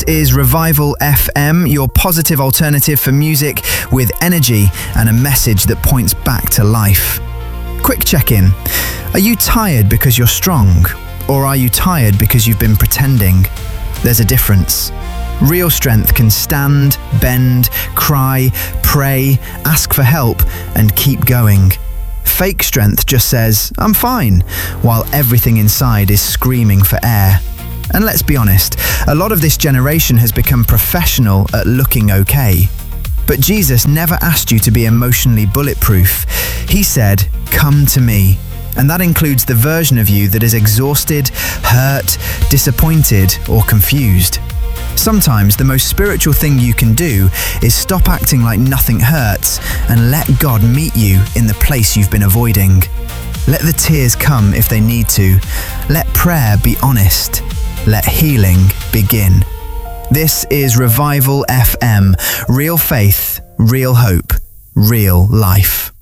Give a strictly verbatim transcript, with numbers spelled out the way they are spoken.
This is Revival F M, your positive alternative for music with energy and a message that points back to life. Quick check-in. Are you tired because you're strong? Or are you tired because you've been pretending? There's a difference. Real strength can stand, bend, cry, pray, ask for help, and keep going. Fake strength just says, I'm fine, while everything inside is screaming for air. And let's be honest, a lot of this generation has become professional at looking okay. But Jesus never asked you to be emotionally bulletproof. He said, come to me. And that includes the version of you that is exhausted, hurt, disappointed, or confused. Sometimes the most spiritual thing you can do is stop acting like nothing hurts and let God meet you in the place you've been avoiding. Let the tears come if they need to. Let prayer be honest. Let healing begin. This is Revival F M. Real faith, real hope, real life.